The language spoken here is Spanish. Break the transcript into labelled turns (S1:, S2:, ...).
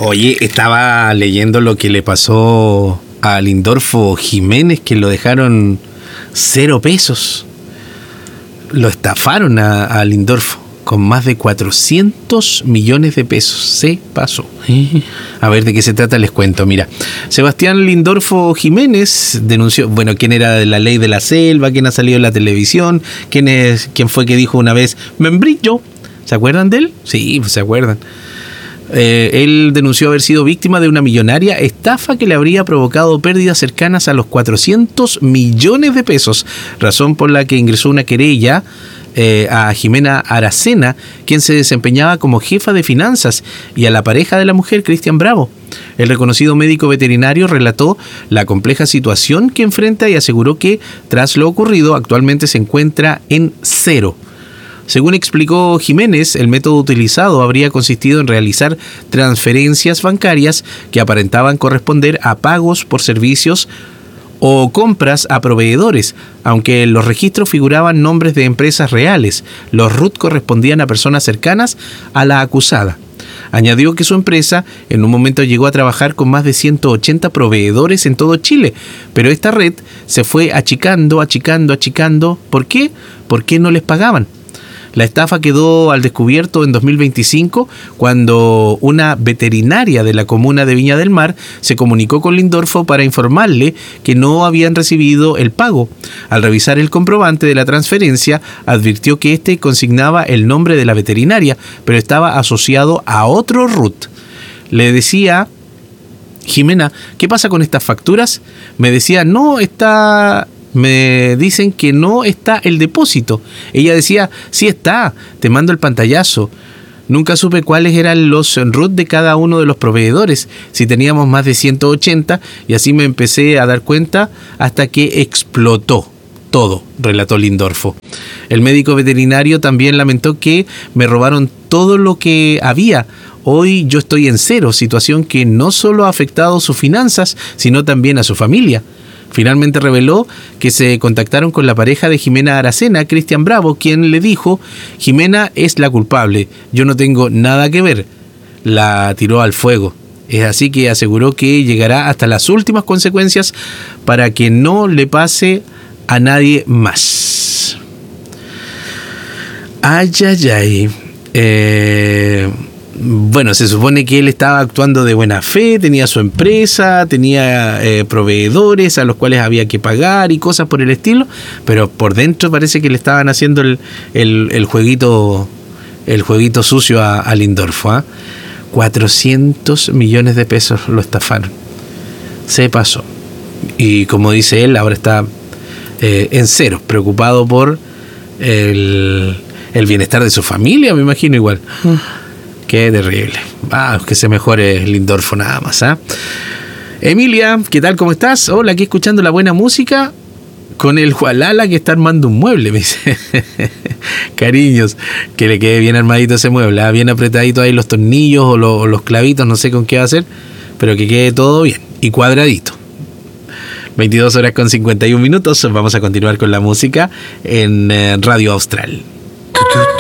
S1: Oye, estaba leyendo lo que le pasó a Lindorfo Jiménez, que lo dejaron 0 pesos. Lo estafaron a Lindorfo con más de 400 millones de pesos. Se pasó. A ver de qué se trata, les cuento. Mira, Sebastián Lindorfo Jiménez denunció, bueno, quién era de la ley de la selva, quién ha salido en la televisión, quién fue que dijo una vez, membrillo. ¿Se acuerdan de él? Sí, pues se acuerdan. Él denunció haber sido víctima de una millonaria estafa que le habría provocado pérdidas cercanas a los 400 millones de pesos, razón por la que ingresó una querella a Jimena Aracena, quien se desempeñaba como jefa de finanzas, y a la pareja de la mujer, Cristian Bravo. El reconocido médico veterinario relató la compleja situación que enfrenta y aseguró que, tras lo ocurrido, actualmente se encuentra en cero. Según explicó Jiménez, el método utilizado habría consistido en realizar transferencias bancarias que aparentaban corresponder a pagos por servicios o compras a proveedores, aunque en los registros figuraban nombres de empresas reales. Los RUT correspondían a personas cercanas a la acusada. Añadió que su empresa en un momento llegó a trabajar con más de 180 proveedores en todo Chile, pero esta red se fue achicando. ¿Por qué? Porque no les pagaban. La estafa quedó al descubierto en 2025 cuando una veterinaria de la comuna de Viña del Mar se comunicó con Lindorfo para informarle que no habían recibido el pago. Al revisar el comprobante de la transferencia, advirtió que este consignaba el nombre de la veterinaria, pero estaba asociado a otro RUT. Le decía: Jimena, ¿qué pasa con estas facturas? Me decía, me dicen que no está el depósito. Ella decía, sí está, te mando el pantallazo. Nunca supe cuáles eran los RUT de cada uno de los proveedores, si teníamos más de 180, y así me empecé a dar cuenta hasta que explotó todo, relató Lindorfo. El médico veterinario también lamentó que me robaron todo lo que había. Hoy yo estoy en cero, situación que no solo ha afectado sus finanzas, sino también a su familia. Finalmente reveló que se contactaron con la pareja de Jimena Aracena, Cristian Bravo, quien le dijo: Jimena es la culpable, yo no tengo nada que ver. La tiró al fuego. Es así que aseguró que llegará hasta las últimas consecuencias para que no le pase a nadie más. Ay. Bueno, se supone que él estaba actuando de buena fe, tenía su empresa, tenía proveedores a los cuales había que pagar y cosas por el estilo, pero por dentro parece que le estaban haciendo el jueguito sucio a Lindorfo, ¿eh? 400 millones de pesos lo estafaron. Se pasó. Y como dice él, ahora está en cero, preocupado por el bienestar de su familia, me imagino igual. Qué terrible. Que se mejore Lindorfo nada más, ¿eh? Emilia, ¿qué tal? ¿Cómo estás? Hola, aquí escuchando la buena música con el Jualala que está armando un mueble, me dice. Cariños, que le quede bien armadito ese mueble, bien apretadito ahí los tornillos o los clavitos, no sé con qué va a hacer, pero que quede todo bien y cuadradito. 22:51. Vamos a continuar con la música en Radio Austral.